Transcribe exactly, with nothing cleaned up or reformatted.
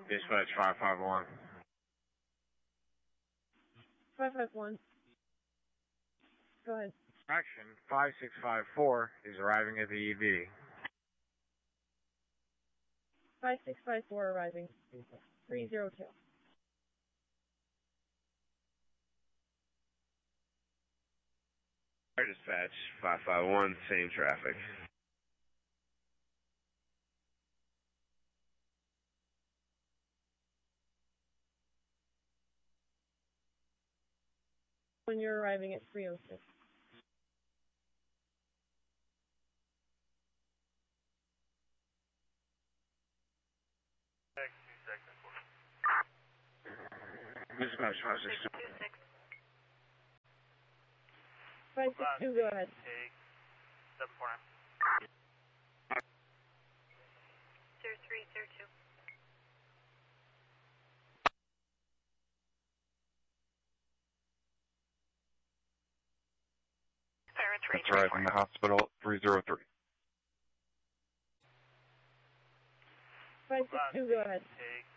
Dispatch five five one. five five one. Go ahead. Action five six five four is arriving at the E V. five six five four arriving. three zero two. Dispatch five five one, same traffic. When you're arriving at three oh six. Dispatch five six two. five six two, go ahead. seven four nine. zero three zero two. That's arriving at the hospital, three zero three. five six two, go ahead. Take